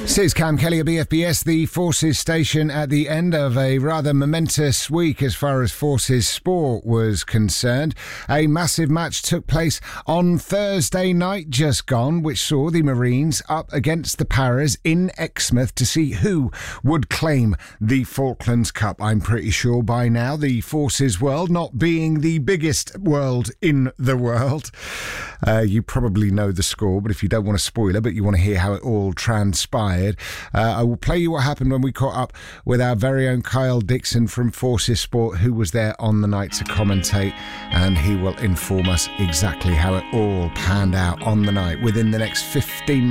This is Cam Kelly at BFBS, the Forces station, at the end of a rather momentous week as far as Forces sport was concerned. A massive match took place on Thursday night just gone, which saw the Marines up against the Paras in Exmouth to see who would claim the Falklands Cup. I'm pretty sure by now the Forces world, not being the biggest world in the world, you probably know the score, but if you don't want a spoiler, but you want to hear how it all transpired, I will play you what happened when we caught up with our very own Kyle Dixon from Forces Sport, who was there on the night to commentate, and he will inform us exactly how it all panned out on the night within the next 15